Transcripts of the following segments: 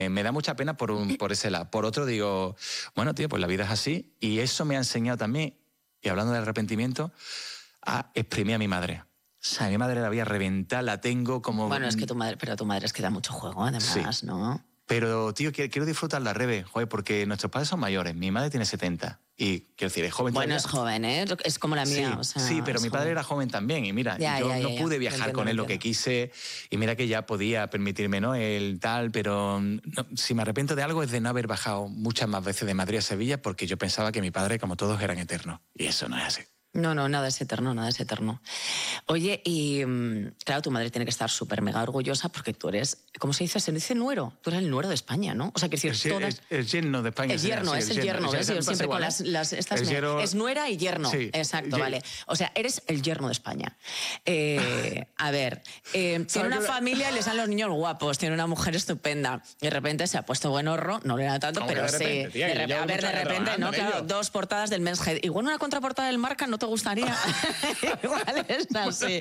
Me da mucha pena por ese lado. Por otro digo, bueno, tío, pues la vida es así. Y eso me ha enseñado también, y hablando de arrepentimiento, a exprimir a mi madre. O sea, a mi madre la voy a reventar, la tengo como... Bueno, es que tu madre es que da mucho juego, además, sí. ¿no? Pero, tío, quiero disfrutar la Rebe, joder, porque nuestros padres son mayores. Mi madre tiene 70. Y, quiero decir, es joven Bueno, todavía. es joven, ¿eh? Es como la mía. Sí, o sea, sí, pero mi padre era joven también. Y mira, yo no pude viajar con él lo que quise. Y mira que ya podía permitirme, ¿no? El tal, pero si me arrepiento de algo es de no haber bajado muchas más veces de Madrid a Sevilla, porque yo pensaba que mi padre, como todos, eran eternos. Y eso no es así. No, nada es eterno, nada es eterno. Oye, y claro, tu madre tiene que estar súper mega orgullosa porque tú eres, ¿cómo se dice? Se dice nuero. Tú eres el nuero de España, ¿no? O sea, que decir, todas... El yerno de España. El yerno, es el yerno, ¿ves? Yo siempre con estas... Es nuera y yerno. Sí, exacto, vale. O sea, eres el yerno de España. A ver, tiene una familia y le salen los niños guapos, tiene una mujer estupenda. De repente se ha pusto buen horro, no le era tanto, pero sí. A ver, de repente, ¿no? Claro, 2 portadas del Men's Health. Igual una contraportada del Marca no te gustaría. Igual es así.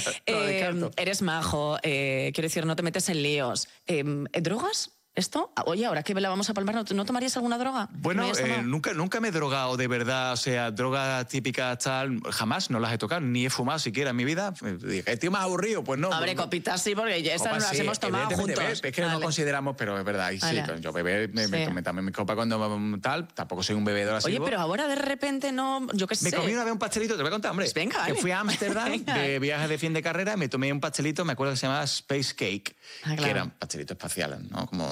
Eres majo, quiero decir, no te metes en líos. ¿Drogas? ¿Esto? Oye, ahora que la vamos a palmar, ¿no tomarías alguna droga? Bueno, nunca me he drogado de verdad, o sea, drogas típicas tal, jamás no las he tocado, ni he fumado siquiera en mi vida. Dije, tío, más aburrido, pues no. Abre copitas sí, porque ya estas las hemos tomado juntos. Es que no consideramos, pero es verdad, y sí, yo beber, me tomé también mi copa cuando tal, tampoco soy un bebedor así. Oye, pero ahora de repente no, yo qué sé. Me comí una vez un pastelito, te voy a contar, hombre. Pues venga, que fui a Ámsterdam de viaje de fin de carrera, me tomé un pastelito, me acuerdo que se llamaba Space Cake, que eran pastelitos espaciales, ¿no? Como...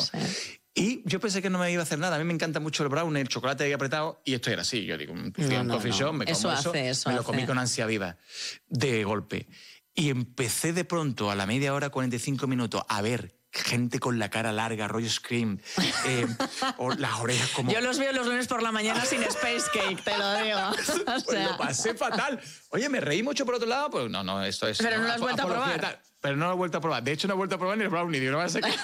Y yo pensé que no me iba a hacer nada. A mí me encanta mucho el brownie, el chocolate ahí apretado, y esto era así. Yo digo, fui a un coffee shop, me como eso, me lo comí con ansia viva, de golpe. Y empecé de pronto, a la media hora, 45 minutos, a ver gente con la cara larga, rollo Scream, o las orejas como... Yo los veo los lunes por la mañana sin Space Cake, te lo digo. O sea... Pues lo pasé fatal. Oye, me reí mucho por otro lado, pues no, esto es... Pero no lo has vuelto a probar. Pero no lo he vuelto a probar. De hecho, no he vuelto a probar ni el brownie. Digo, no va a ser que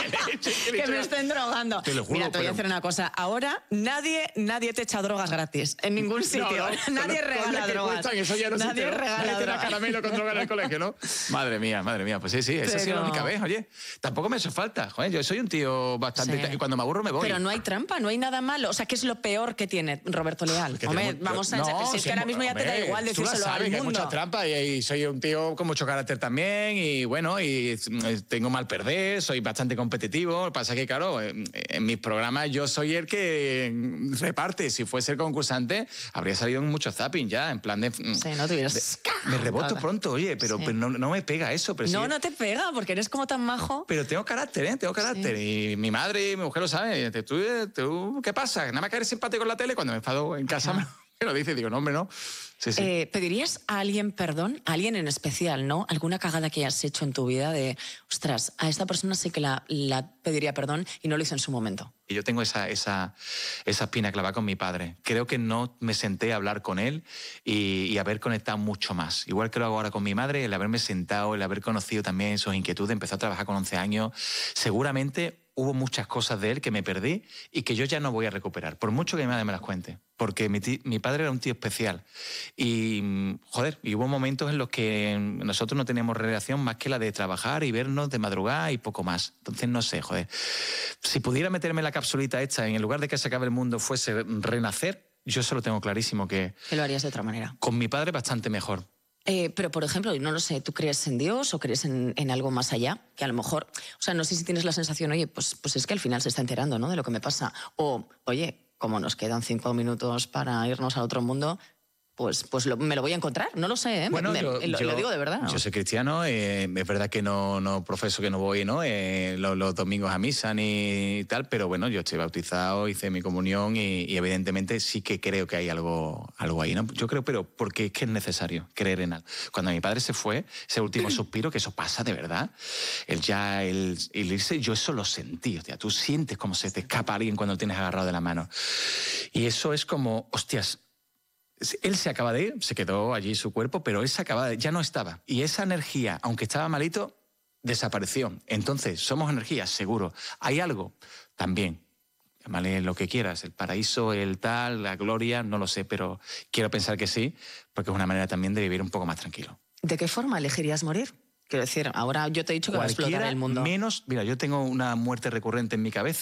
que me estén drogando. Te lo juro, mira, te voy a decir una cosa. Ahora nadie te echa drogas gratis. En ningún sitio. Nadie regala drogas. Eso ya no nadie regala drogas. Caramelo con droga en el colegio, ¿no? Madre mía. Pues sí, esa ha sido la única vez, oye. Tampoco me hace falta. Joder, yo soy un tío bastante... Y cuando me aburro me voy. Pero no hay trampa, no hay nada malo. O sea, ¿qué es lo peor que tiene Roberto Leal? Hombre, vamos a... si es que ahora mismo ya te da igual decírselo al mundo. Que hay mucha trampa y soy un tío con mucho carácter también y bueno, y tengo mal perder, soy bastante competitivo. Lo que pasa es que, claro, en mis programas yo soy el que reparte. Si fuese el concursante, habría salido en muchos zapping ya, en plan de... Sí, no tuvieras... Me reboto pronto, oye, pero no me pega eso. Pero no te pega, porque eres como tan majo. Pero tengo carácter, Tengo carácter. Sí. Y mi madre y mi mujer lo saben. ¿Tú qué pasa? Nada más que eres simpático en la tele, cuando me enfado en casa me lo dice. Digo, no, hombre, no. Sí. ¿Pedirías a alguien perdón? A alguien en especial, ¿no? ¿Alguna cagada que hayas hecho en tu vida de, ostras, a esta persona sí que la pediría perdón y no lo hizo en su momento? Y yo tengo esa espina clavada con mi padre. Creo que no me senté a hablar con él y haber conectado mucho más. Igual que lo hago ahora con mi madre, el haberme sentado, el haber conocido también sus inquietudes, empezó a trabajar con 11 años. Seguramente hubo muchas cosas de él que me perdí y que yo ya no voy a recuperar, por mucho que mi madre me las cuente. Porque mi padre era un tío especial. Y, joder, y hubo momentos en los que nosotros no teníamos relación más que la de trabajar y vernos de madrugada y poco más. Entonces, no sé, joder. Si pudiera meterme la capsulita esta, en lugar de que se acabe el mundo fuese renacer, yo solo tengo clarísimo que... Que lo harías de otra manera. Con mi padre bastante mejor. Pero, por ejemplo, no lo sé, ¿tú crees en Dios o crees en algo más allá? Que a lo mejor, o sea, no sé si tienes la sensación, oye, pues es que al final se está enterando, ¿no?, de lo que me pasa. O, oye, como nos quedan 5 minutos para irnos a otro mundo, pues me lo voy a encontrar, no lo sé, ¿eh? Bueno, lo digo de verdad, ¿no? Yo soy cristiano, es verdad que no profeso, que no voy, ¿no? Los domingos a misa ni tal, pero bueno, yo estoy bautizado, hice mi comunión y evidentemente sí que creo que hay algo ahí, ¿no? Yo creo, pero porque es que es necesario creer en algo. Cuando mi padre se fue, ese último suspiro, que eso pasa de verdad, el irse, yo eso lo sentí, hostia, tú sientes cómo se te escapa alguien cuando lo tienes agarrado de la mano. Y eso es como, hostias, él se acaba de ir, se quedó allí su cuerpo, pero él se acaba de ir, ya no estaba. Y esa energía, aunque estaba malito, desapareció. Entonces, somos energía, seguro. ¿Hay algo? También. Llámale lo que quieras, el paraíso, el tal, la gloria, no lo sé, pero quiero pensar que sí, porque es una manera también de vivir un poco más tranquilo. ¿De qué forma elegirías morir? Quiero decir, ahora yo te he dicho que va a explotar el mundo. Menos, mira, yo tengo una muerte recurrente en mi cabeza.